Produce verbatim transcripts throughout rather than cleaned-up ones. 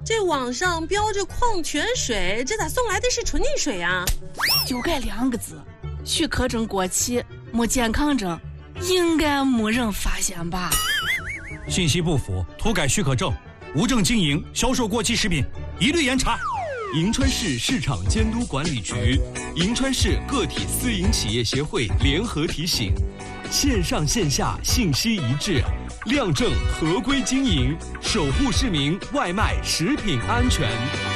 这网上标着矿泉水，这咋送来的是纯净水啊？ 就这两个字，许可证过期，没健康证，应该没人发现吧？ 信息不符，涂改许可证，无证经营、销售过期食品，一律严查。 银川市市场监督管理局、银川市个体私营企业协会联合提醒：线上线下信息一致，亮证合规经营，守护市民外卖食品安全。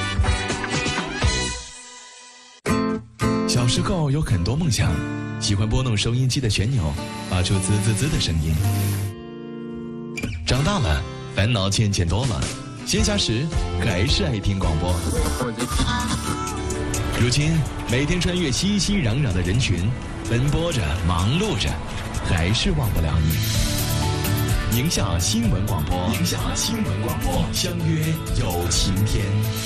小时候有很多梦想，喜欢拨弄收音机的旋钮，发出滋滋滋的声音。长大了，烦恼渐渐多了，闲暇时还是爱听广播。如今每天穿越熙熙攘攘的人群，奔波着忙碌着，还是忘不了你。宁夏新闻广播，宁夏新闻广播，相约有晴天。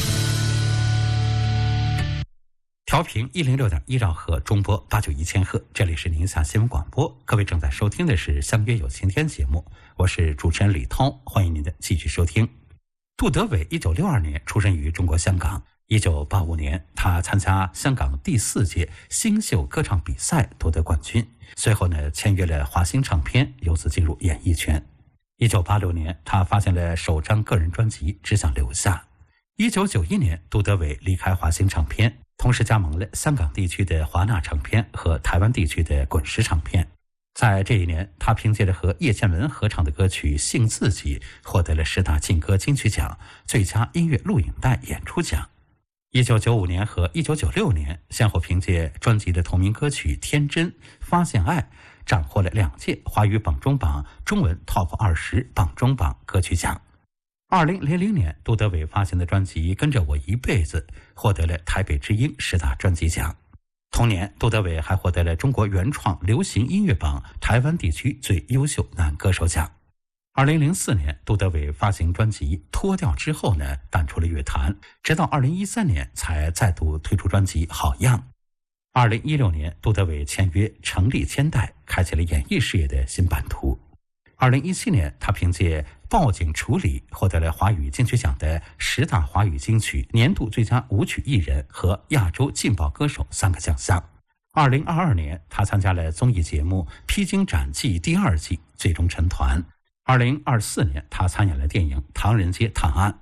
调频一零六点一兆赫，中波八九一千赫，这里是宁夏新闻广播。各位正在收听的是相约有晴天节目，我是主持人李涛，欢迎您的继续收听。杜德伟一九六二年出生于中国香港，一九八五年他参加香港第四届新秀歌唱比赛夺得冠军，随后呢签约了华星唱片，由此进入演艺圈。一九八六年他发现了首张个人专辑《只想留下》。一九九一年杜德伟离开华星唱片，同时加盟了香港地区的华纳唱片和台湾地区的滚石唱片。在这一年，他凭借着和叶倩文合唱的歌曲《信自己》获得了十大劲歌金曲奖最佳音乐录影带演出奖。一九九五年和一九九六年先后凭借专辑的同名歌曲《天真》《发现爱》斩获了两届华语榜中榜中文 Top 二十榜中榜歌曲奖。二零零零年杜德伟发行的专辑《跟着我一辈子》获得了台北之音十大专辑奖。同年，杜德伟还获得了中国原创流行音乐榜台湾地区最优秀男歌手奖。二零零四年，杜德伟发行专辑《脱掉》之后呢，淡出了乐坛，直到二零一三年才再度推出专辑《好样》。二零一六年，杜德伟签约成立千代，开启了演艺事业的新版图。二零一七年，他凭借《报警处理》获得了华语金曲奖的十大华语金曲年度最佳舞曲艺人和亚洲劲爆歌手三个奖项。二零二二年，他参加了综艺节目《披荆斩棘》第二季，最终成团。二零二四年，他参演了电影《唐人街探案》。